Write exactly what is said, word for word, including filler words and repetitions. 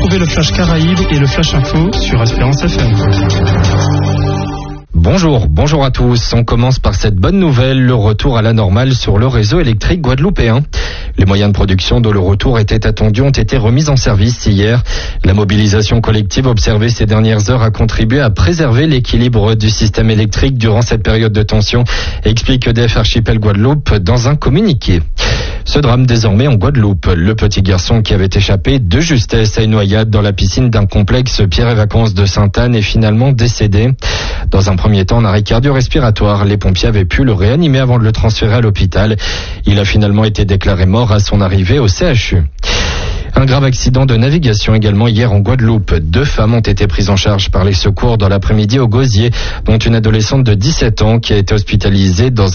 Retrouvez le Flash Caraïbes et le Flash Info sur Espérance F M. Bonjour, bonjour à tous. On commence par cette bonne nouvelle, le retour à la normale sur le réseau électrique guadeloupéen. Les moyens de production dont le retour était attendu ont été remis en service hier. La mobilisation collective observée ces dernières heures a contribué à préserver l'équilibre du système électrique durant cette période de tension, explique E D F Archipel Guadeloupe dans un communiqué. Ce drame désormais en Guadeloupe. Le petit garçon qui avait échappé de justesse à une noyade dans la piscine d'un complexe Pierre et Vacances de Sainte-Anne est finalement décédé. Dans un premier temps, en arrêt cardio-respiratoire, les pompiers avaient pu le réanimer avant de le transférer à l'hôpital. Il a finalement été déclaré mort à son arrivée au C H U. Un grave accident de navigation également hier en Guadeloupe. Deux femmes ont été prises en charge par les secours dans l'après-midi au Gosier, dont une adolescente de dix-sept ans qui a été hospitalisée dans